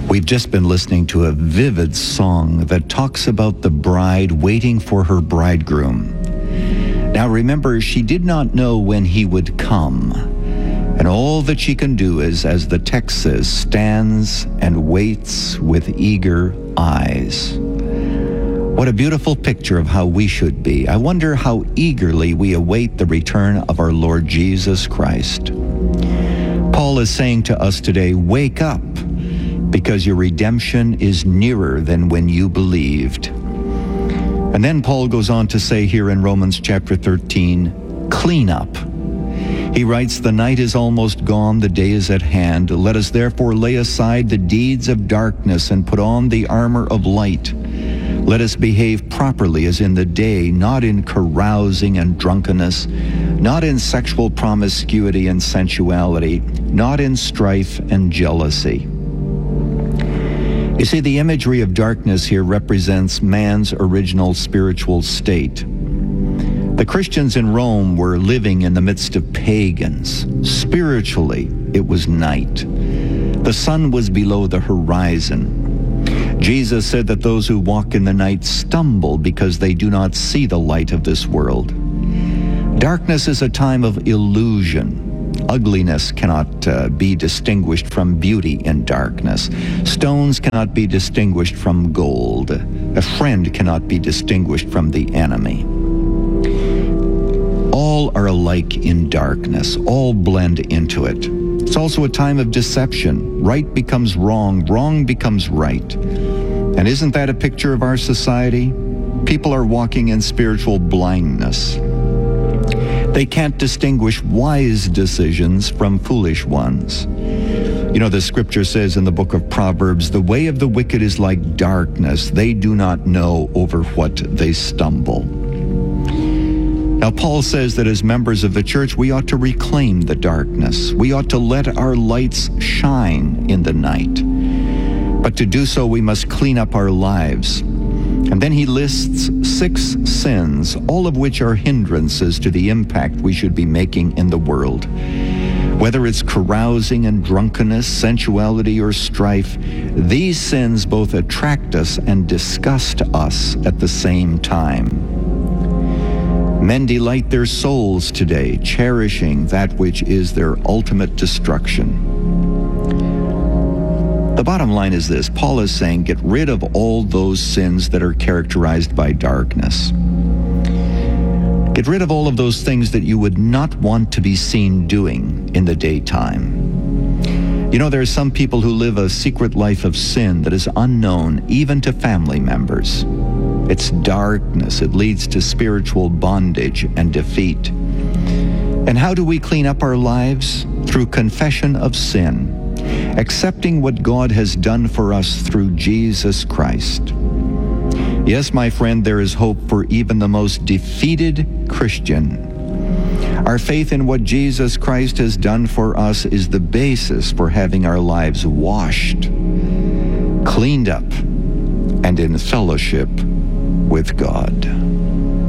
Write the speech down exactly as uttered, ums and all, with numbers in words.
We've just been listening to a vivid song that talks about the bride waiting for her bridegroom. Now remember, she did not know when he would come. And all that she can do is, as the text says, stands and waits with eager eyes. What a beautiful picture of how we should be. I wonder how eagerly we await the return of our Lord Jesus Christ. Paul is saying to us today, wake up, because your redemption is nearer than when you believed. And then Paul goes on to say here in Romans chapter thirteen, clean up. He writes, the night is almost gone, the day is at hand. Let us therefore lay aside the deeds of darkness and put on the armor of light. Let us behave properly as in the day, not in carousing and drunkenness, not in sexual promiscuity and sensuality, not in strife and jealousy. You see, the imagery of darkness here represents man's original spiritual state. The Christians in Rome were living in the midst of pagans. Spiritually, it was night. The sun was below the horizon. Jesus said that those who walk in the night stumble because they do not see the light of this world. Darkness is a time of illusion. Ugliness cannot uh, be distinguished from beauty in darkness. Stones cannot be distinguished from gold. A friend cannot be distinguished from the enemy. All are alike in darkness. All blend into it. It's also a time of deception. Right becomes wrong. Wrong becomes right. And isn't that a picture of our society? People are walking in spiritual blindness. They can't distinguish wise decisions from foolish ones. You know, the scripture says in the book of Proverbs, the way of the wicked is like darkness. They do not know over what they stumble. Now, Paul says that as members of the church, we ought to reclaim the darkness. We ought to let our lights shine in the night. But to do so, we must clean up our lives. And then he lists six sins, all of which are hindrances to the impact we should be making in the world. Whether it's carousing and drunkenness, sensuality, or strife, these sins both attract us and disgust us at the same time. Men delight their souls today, cherishing that which is their ultimate destruction. The bottom line is this. Paul is saying, get rid of all those sins that are characterized by darkness. Get rid of all of those things that you would not want to be seen doing in the daytime. You know, there are some people who live a secret life of sin that is unknown even to family members. It's darkness. It leads to spiritual bondage and defeat. And how do we clean up our lives? Through confession of sin. Accepting what God has done for us through Jesus Christ. Yes, my friend, there is hope for even the most defeated Christian. Our faith in what Jesus Christ has done for us is the basis for having our lives washed, cleaned up, and in fellowship with God.